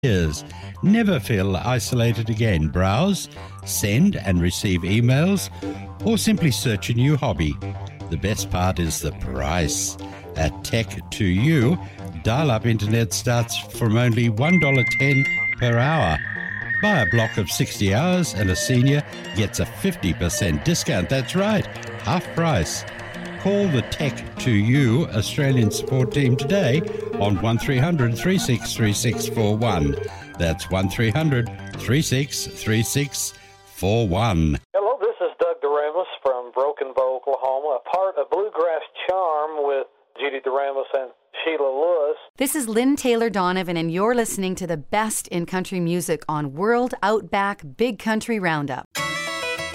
years. Never feel isolated again. Browse, send and receive emails, or simply search a new hobby. The best part is the price. At Tech2U, dial-up internet starts from only $1.10 per hour. Buy a block of 60 hours and a senior gets a 50% discount. That's right, half price. Call the Tech2U Australian support team today on 1300 363641. That's 1300 363641. Hello, this is Doug Doremus from Broken Bow, Oklahoma, a part of Bluegrass Charm with Judy Doremus and Sheila Lewis. This is Lynn Taylor Donovan, and you're listening to the best in country music on World Outback Big Country Roundup.